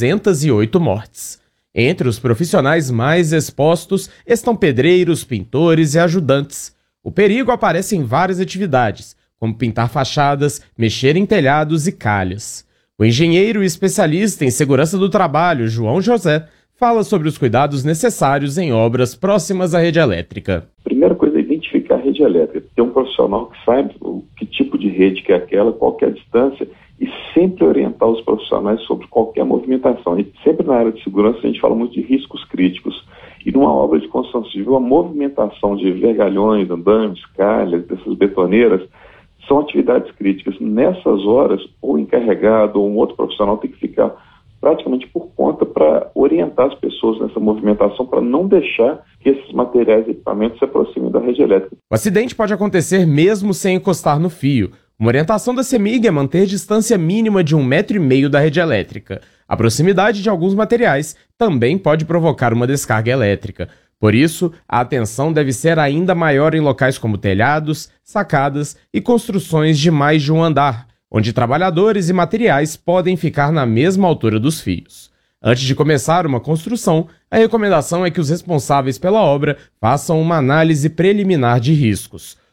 208 mortes. Entre os profissionais mais expostos estão pedreiros, pintores e ajudantes. O perigo aparece em várias atividades, como pintar fachadas, mexer em telhados e calhas. O engenheiro e especialista em segurança do trabalho, João José, fala sobre os cuidados necessários em obras próximas à rede elétrica. A primeira coisa é identificar a rede elétrica. Ter um profissional que saiba que tipo de rede que é aquela, qual que é a distância, e sempre orientar os profissionais sobre qualquer movimentação. E sempre na área de segurança a gente fala muito de riscos críticos. E numa obra de construção civil, a movimentação de vergalhões, andames, calhas, dessas betoneiras, são atividades críticas. Nessas horas, o encarregado ou um outro profissional tem que ficar praticamente por conta para orientar as pessoas nessa movimentação, para não deixar que esses materiais e equipamentos se aproximem da rede elétrica. O acidente pode acontecer mesmo sem encostar no fio. Uma orientação da CEMIG é manter distância mínima de 1,5 m da rede elétrica. A proximidade de alguns materiais também pode provocar uma descarga elétrica. Por isso, a atenção deve ser ainda maior em locais como telhados, sacadas e construções de mais de um andar, onde trabalhadores e materiais podem ficar na mesma altura dos fios. Antes de começar uma construção, a recomendação é que os responsáveis pela obra façam uma análise preliminar de riscos.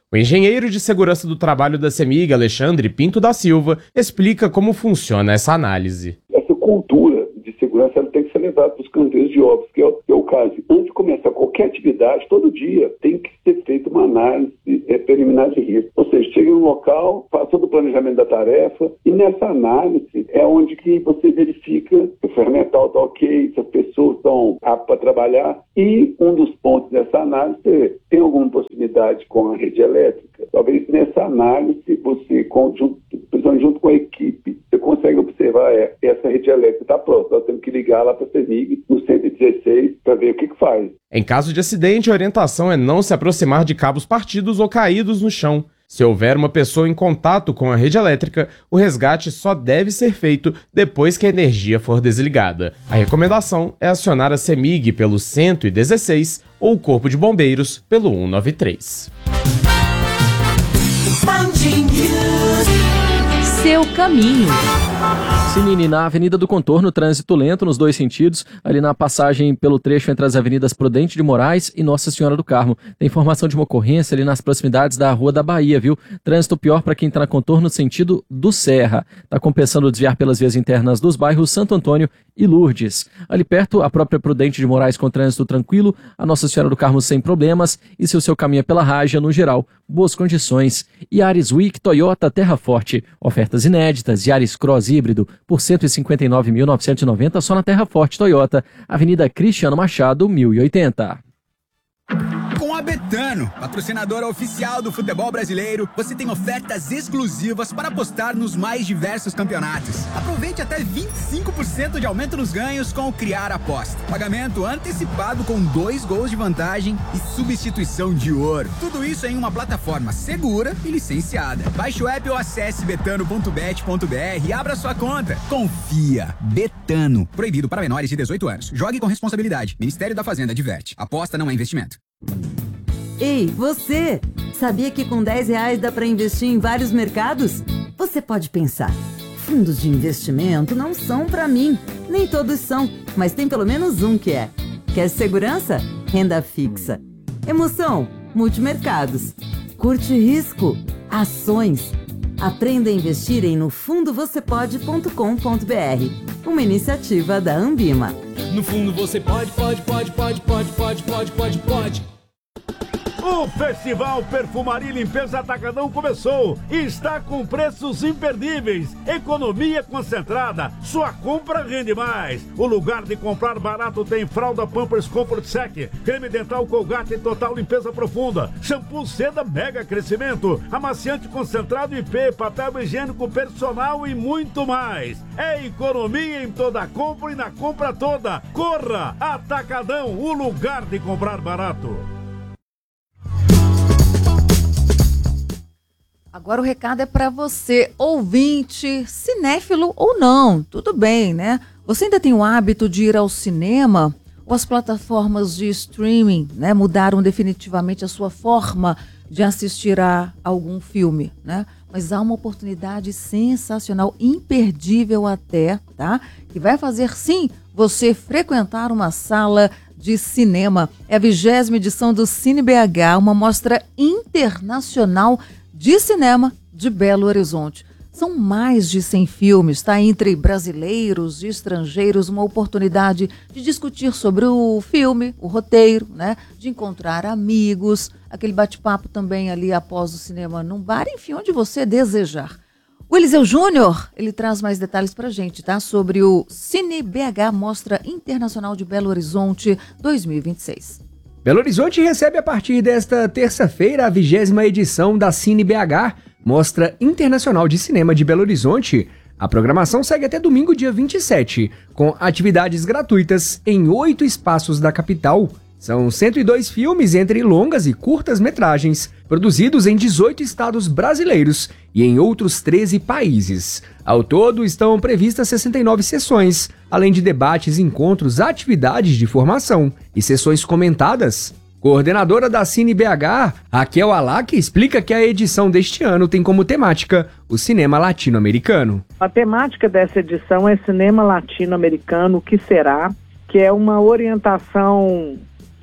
O engenheiro de segurança do trabalho da CEMIG, Alexandre Pinto da Silva, explica como funciona essa análise. Essa cultura de segurança ela tem que ser levada para os canteiros de obras, que é o caso. Antes de começar qualquer atividade, todo dia tem que ser feita uma análise preliminar de risco. Ou seja, chega no local, faz todo o planejamento da tarefa e nessa análise é onde que você verifica se o ferramental está ok, se as pessoas estão aptas para trabalhar. E um dos pontos dessa análise é, tem alguma possibilidade com a rede elétrica? Talvez nessa análise você, junto com a equipe, você consegue observar essa rede elétrica está pronta. Nós temos que ligar lá para a CEMIG no 116 para ver o que faz. Em caso de acidente, a orientação é não se aproximar de cabos partidos ou caídos no chão. Se houver uma pessoa em contato com a rede elétrica, o resgate só deve ser feito depois que a energia for desligada. A recomendação é acionar a CEMIG pelo 116 ou o Corpo de Bombeiros pelo 193. Seu caminho. Sinini, na Avenida do Contorno, trânsito lento nos dois sentidos, ali na passagem pelo trecho entre as avenidas Prudente de Moraes e Nossa Senhora do Carmo. Tem informação de uma ocorrência ali nas proximidades da Rua da Bahia, viu? Trânsito pior para quem está na Contorno no sentido do Serra. Está compensando desviar pelas vias internas dos bairros Santo Antônio e Lourdes. Ali perto, a própria Prudente de Moraes com trânsito tranquilo, a Nossa Senhora do Carmo sem problemas e se o seu caminho é pela Raja, no geral, boas condições. Yaris Week Toyota Terra Forte. Ofertas inéditas, Yaris Cross híbrido por R$ 159.990 só na Terra Forte Toyota, Avenida Cristiano Machado, 1080. Com a Betano, patrocinadora oficial do futebol brasileiro, você tem ofertas exclusivas para apostar nos mais diversos campeonatos. Aproveite até 25% de aumento nos ganhos com o Criar Aposta. Pagamento antecipado com 2 gols de vantagem e substituição de ouro. Tudo isso em uma plataforma segura e licenciada. Baixe o app ou acesse betano.bet.br e abra sua conta. Confia. Betano. Proibido para menores de 18 anos. Jogue com responsabilidade. Ministério da Fazenda adverte. Aposta não é investimento. Ei, você! Sabia que com R$10 dá para investir em vários mercados? Você pode pensar, fundos de investimento não são para mim. Nem todos são, mas tem pelo menos um que é. Quer segurança? Renda fixa. Emoção? Multimercados. Curte risco? Ações. Aprenda a investir em nofundovocepode.com.br. Uma iniciativa da Ambima. No fundo você pode. O Festival Perfumaria e Limpeza Atacadão começou e está com preços imperdíveis. Economia concentrada, sua compra rende mais. O lugar de comprar barato tem fralda Pampers Comfort Sec, creme dental Colgate Total Limpeza Profunda, shampoo Seda Mega Crescimento, amaciante concentrado IP, papel higiênico personal e muito mais. É economia em toda compra e na compra toda. Corra! Atacadão, o lugar de comprar barato. Agora o recado é para você, ouvinte, cinéfilo ou não, tudo bem, né? Você ainda tem o hábito de ir ao cinema ou as plataformas de streaming, né, mudaram definitivamente a sua forma de assistir a algum filme, né? Mas há uma oportunidade sensacional, imperdível até, tá? Que vai fazer, sim, você frequentar uma sala de cinema. É a 20ª edição do Cine BH, uma mostra internacional de cinema de Belo Horizonte. São mais de 100 filmes, tá? Entre brasileiros e estrangeiros, uma oportunidade de discutir sobre o filme, o roteiro, né? De encontrar amigos, aquele bate-papo também ali após o cinema num bar, enfim, onde você desejar. O Eliseu Júnior, ele traz mais detalhes pra gente, tá? Sobre o Cine BH, Mostra Internacional de Belo Horizonte 2026. Belo Horizonte recebe a partir desta terça-feira a 20ª edição da Cine BH, Mostra Internacional de Cinema de Belo Horizonte. A programação segue até domingo, dia 27, com atividades gratuitas em 8 espaços da capital. São 102 filmes entre longas e curtas metragens, produzidos em 18 estados brasileiros e em outros 13 países. Ao todo, estão previstas 69 sessões, além de debates, encontros, atividades de formação e sessões comentadas. Coordenadora da Cine BH, Raquel Alac, explica que a edição deste ano tem como temática o cinema latino-americano. A temática dessa edição é cinema latino-americano, que é uma orientação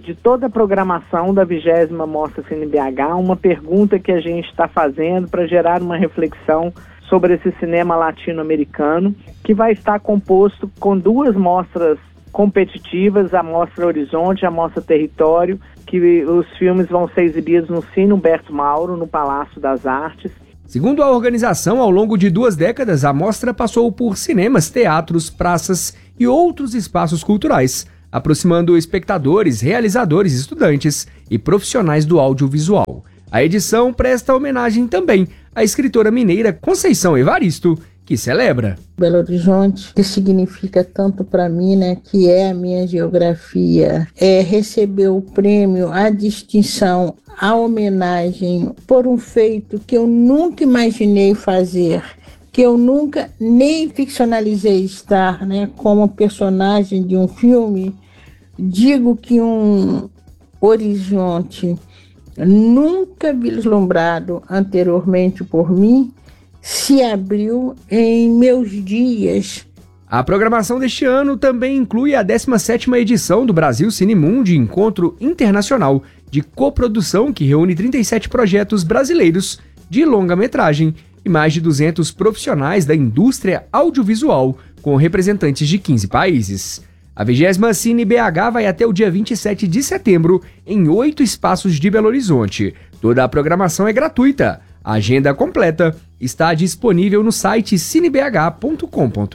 de toda a programação da 20ª Mostra Cine BH, uma pergunta que a gente está fazendo para gerar uma reflexão sobre esse cinema latino-americano, que vai estar composto com 2 mostras competitivas, a Mostra Horizonte e a Mostra Território, que os filmes vão ser exibidos no Cine Humberto Mauro, no Palácio das Artes. Segundo a organização, ao longo de 2 décadas, a mostra passou por cinemas, teatros, praças e outros espaços culturais, aproximando espectadores, realizadores, estudantes e profissionais do audiovisual. A edição presta homenagem também à escritora mineira Conceição Evaristo, que celebra. Belo Horizonte, que significa tanto para mim, né, que é a minha geografia, recebeu o prêmio, a distinção, a homenagem por um feito que eu nunca imaginei fazer, que eu nunca nem ficcionalizei estar, né, como personagem de um filme. Digo que um horizonte nunca vislumbrado anteriormente por mim se abriu em meus dias. A programação deste ano também inclui a 17ª edição do Brasil Cinemundi, encontro internacional de coprodução que reúne 37 projetos brasileiros de longa-metragem e mais de 200 profissionais da indústria audiovisual, com representantes de 15 países. A 20ª Cine BH vai até o dia 27 de setembro em 8 espaços de Belo Horizonte. Toda a programação é gratuita. A agenda completa está disponível no site cinebh.com.br.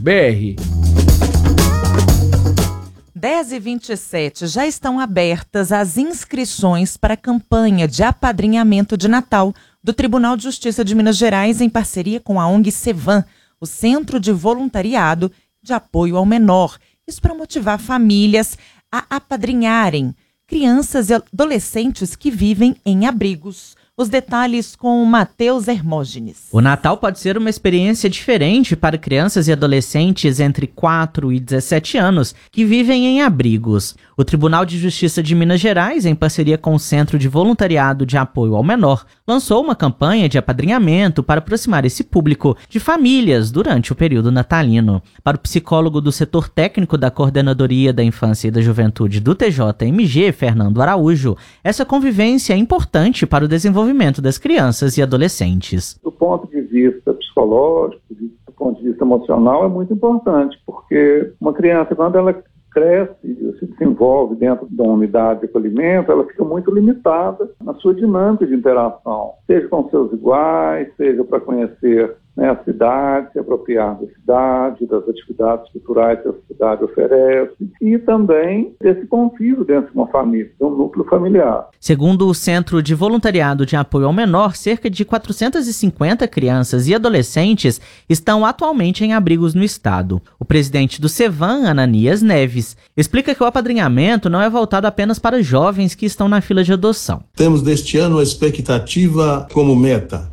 10h27, já estão abertas as inscrições para a campanha de apadrinhamento de Natal do Tribunal de Justiça de Minas Gerais em parceria com a ONG Cevan, o Centro de Voluntariado de Apoio ao Menor. Isso para motivar famílias a apadrinharem crianças e adolescentes que vivem em abrigos. Os detalhes com o Matheus Hermógenes. O Natal pode ser uma experiência diferente para crianças e adolescentes entre 4 e 17 anos que vivem em abrigos. O Tribunal de Justiça de Minas Gerais, em parceria com o Centro de Voluntariado de Apoio ao Menor, lançou uma campanha de apadrinhamento para aproximar esse público de famílias durante o período natalino. Para o psicólogo do setor técnico da Coordenadoria da Infância e da Juventude do TJMG, Fernando Araújo, essa convivência é importante para o desenvolvimento das crianças e adolescentes. Do ponto de vista psicológico, do ponto de vista emocional, é muito importante, porque uma criança, quando ela cresce e se desenvolve dentro de uma unidade de acolhimento, ela fica muito limitada na sua dinâmica de interação, seja com seus iguais, seja para conhecer, né, a cidade, se apropriar da cidade, das atividades culturais que a cidade oferece, e também esse convívio dentro de uma família, de um núcleo familiar. Segundo o Centro de Voluntariado de Apoio ao Menor, cerca de 450 crianças e adolescentes estão atualmente em abrigos no estado. O presidente do Cevan, Ananias Neves, explica que o apadrinhamento não é voltado apenas para jovens que estão na fila de adoção. Temos deste ano a expectativa como meta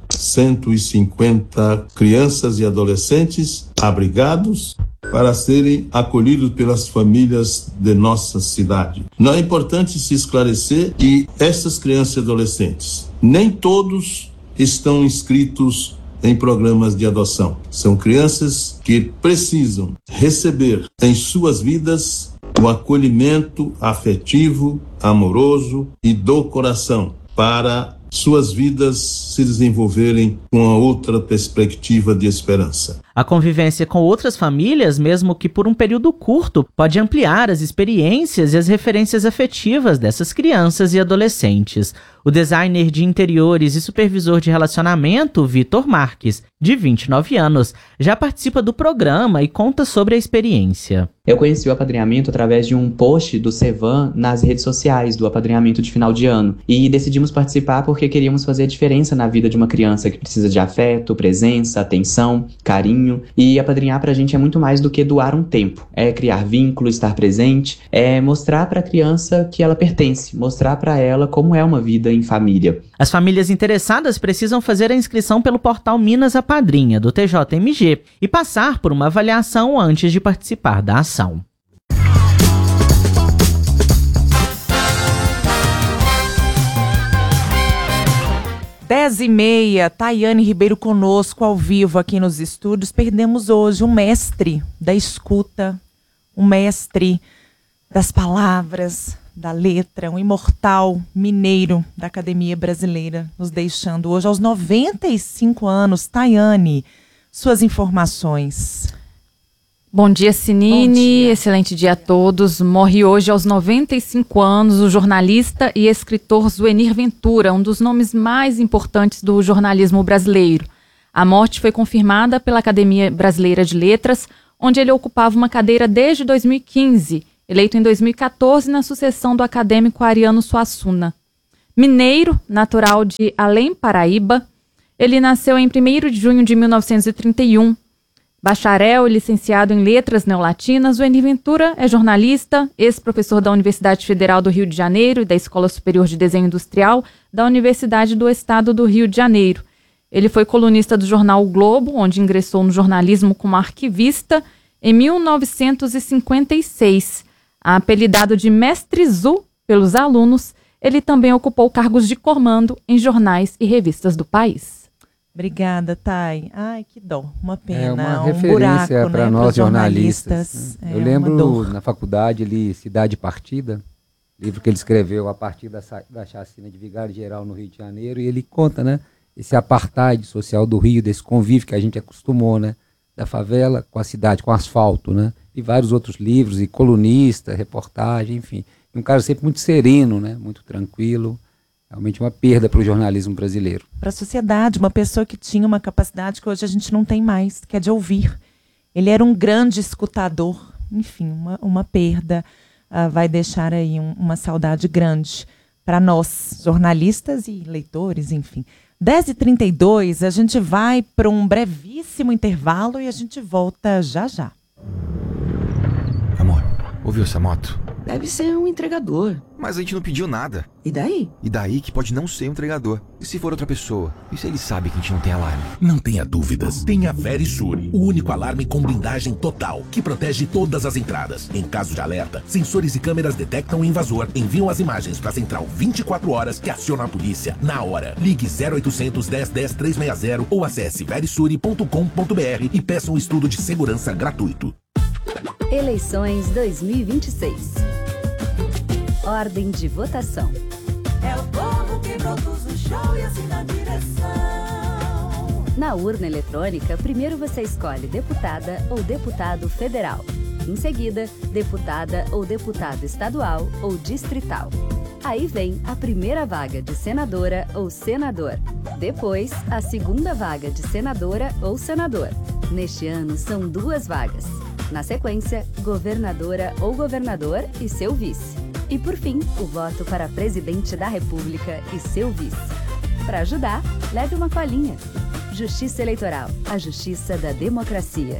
150 crianças e adolescentes abrigados para serem acolhidos pelas famílias de nossa cidade. Não é importante se esclarecer que essas crianças e adolescentes, nem todos estão inscritos em programas de adoção. São crianças que precisam receber em suas vidas o acolhimento afetivo, amoroso e do coração para suas vidas se desenvolverem com uma outra perspectiva de esperança. A convivência com outras famílias, mesmo que por um período curto, pode ampliar as experiências e as referências afetivas dessas crianças e adolescentes. O designer de interiores e supervisor de relacionamento, Vitor Marques, de 29 anos, já participa do programa e conta sobre a experiência. Eu conheci o apadrinhamento através de um post do Cevan nas redes sociais do apadrinhamento de final de ano e decidimos participar porque queríamos fazer a diferença na vida de uma criança que precisa de afeto, presença, atenção, carinho, e apadrinhar pra gente é muito mais do que doar um tempo, é criar vínculo, estar presente, é mostrar pra criança que ela pertence, mostrar pra ela como é uma vida em família. As famílias interessadas precisam fazer a inscrição pelo portal Minas Apadrinha, do TJMG, e passar por uma avaliação antes de participar da ação. Dez e meia, Tayane Ribeiro conosco ao vivo aqui nos estúdios. Perdemos hoje um mestre da escuta, um mestre das palavras, da letra, um imortal mineiro da Academia Brasileira, nos deixando hoje aos 95 anos. Tayane, suas informações. Bom dia, Sinine. Excelente dia a todos. Morre hoje aos 95 anos o jornalista e escritor Zuenir Ventura, um dos nomes mais importantes do jornalismo brasileiro. A morte foi confirmada pela Academia Brasileira de Letras, onde ele ocupava uma cadeira desde 2015, eleito em 2014 na sucessão do acadêmico Ariano Suassuna. Mineiro, natural de Além, Paraíba, ele nasceu em 1º de junho de 1931. Bacharel e licenciado em Letras Neolatinas, Zuenir Ventura é jornalista, ex-professor da Universidade Federal do Rio de Janeiro e da Escola Superior de Desenho Industrial da Universidade do Estado do Rio de Janeiro. Ele foi colunista do jornal O Globo, onde ingressou no jornalismo como arquivista em 1956. Apelidado de Mestre Zu pelos alunos, ele também ocupou cargos de comando em jornais e revistas do país. Obrigada, Thay. Ai, que dó, uma pena, é uma um referência buraco, para né, nós jornalistas. Né? Eu lembro na faculdade ali, Cidade Partida, livro que ele escreveu a partir da chacina de Vigário Geral no Rio de Janeiro, e ele conta, né, esse apartheid social do Rio, desse convívio que a gente acostumou, né, da favela com a cidade, com o asfalto, né, e vários outros livros, e colunista, reportagem, enfim. Um cara sempre muito sereno, né, muito tranquilo. Realmente uma perda para o jornalismo brasileiro. Para a sociedade, uma pessoa que tinha uma capacidade que hoje a gente não tem mais, que é de ouvir. Ele era um grande escutador, enfim, uma perda. Vai deixar aí uma saudade grande para nós, jornalistas e leitores, enfim. 10h32, a gente vai para um brevíssimo intervalo e a gente volta já já. Amor, ouviu essa moto? Deve ser um entregador. Mas a gente não pediu nada. E daí? E daí que pode não ser um entregador. E se for outra pessoa? E se ele sabe que a gente não tem alarme? Não tenha dúvidas. Tenha Verisure, o único alarme com blindagem total, que protege todas as entradas. Em caso de alerta, sensores e câmeras detectam o invasor, enviam as imagens para a central 24 horas que aciona a polícia na hora. Ligue 0800 10 10 360 ou acesse verisure.com.br e peça um estudo de segurança gratuito. Eleições 2026. Ordem de votação. É o povo que produz o show e assina a direção. Na urna eletrônica, primeiro você escolhe deputada ou deputado federal. Em seguida, deputada ou deputado estadual ou distrital. Aí vem a primeira vaga de senadora ou senador. Depois, a segunda vaga de senadora ou senador. Neste ano, são 2 vagas. Na sequência, governadora ou governador e seu vice. E por fim, o voto para presidente da República e seu vice. Para ajudar, leve uma colinha. Justiça Eleitoral, a justiça da democracia.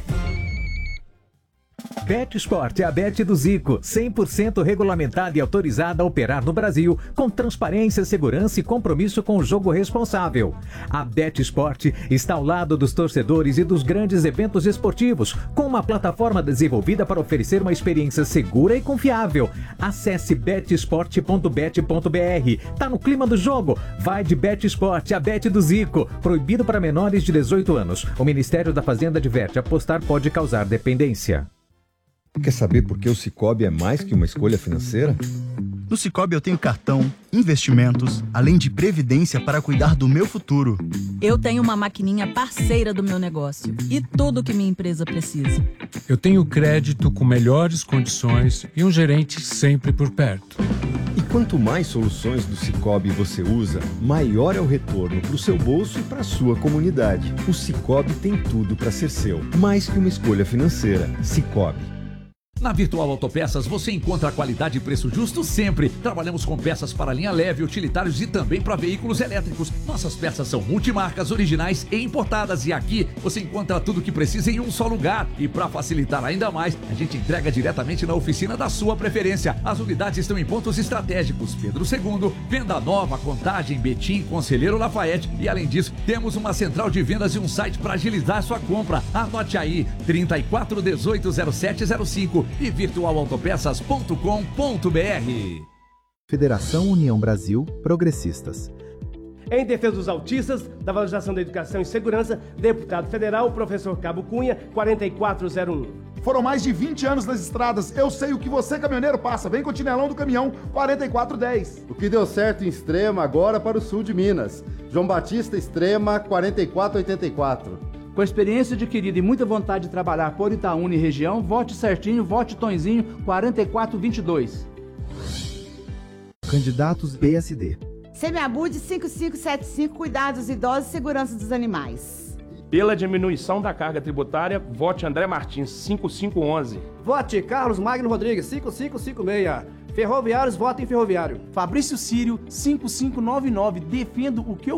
BetSport é a Bet do Zico, 100% regulamentada e autorizada a operar no Brasil, com transparência, segurança e compromisso com o jogo responsável. A BetSport está ao lado dos torcedores e dos grandes eventos esportivos, com uma plataforma desenvolvida para oferecer uma experiência segura e confiável. Acesse betsport.bet.br. Tá no clima do jogo? Vai de BetSport, a Bet do Zico. Proibido para menores de 18 anos. O Ministério da Fazenda adverte: apostar pode causar dependência. Quer saber por que o Sicoob é mais que uma escolha financeira? No Sicoob eu tenho cartão, investimentos, além de previdência para cuidar do meu futuro. Eu tenho uma maquininha parceira do meu negócio e tudo que minha empresa precisa. Eu tenho crédito com melhores condições e um gerente sempre por perto. E quanto mais soluções do Sicoob você usa, maior é o retorno para o seu bolso e para a sua comunidade. O Sicoob tem tudo para ser seu, mais que uma escolha financeira. Sicoob. Na Virtual Autopeças você encontra qualidade e preço justo sempre. Trabalhamos com peças para linha leve, utilitários e também para veículos elétricos. Nossas peças são multimarcas, originais e importadas. E aqui você encontra tudo o que precisa em um só lugar. E para facilitar ainda mais, a gente entrega diretamente na oficina da sua preferência. As unidades estão em pontos estratégicos: Pedro II, Venda Nova, Contagem, Betim, Conselheiro Lafayette. E além disso, temos uma central de vendas e um site para agilizar sua compra. Anote aí: 34180705 e virtualautopeças.com.br. Federação União Brasil Progressistas. Em defesa dos autistas, da valorização da educação e segurança, deputado federal, professor Cabo Cunha, 4401. Foram mais de 20 anos nas estradas. Eu sei o que você, caminhoneiro, passa. Vem com o Tinelão do Caminhão 4410. O que deu certo em Extrema, agora para o sul de Minas. João Batista Extrema 4484. Com a experiência adquirida e muita vontade de trabalhar por Itaúna e região, vote certinho, vote Tonzinho 4422. Candidatos PSD. Semiabude 5575, Cuidados dos Idosos e Segurança dos Animais. Pela diminuição da carga tributária, vote André Martins, 5511. Vote Carlos Magno Rodrigues, 5556. Ferroviários, votem Ferroviário. Fabrício Sírio, 5599. Defendo o que eu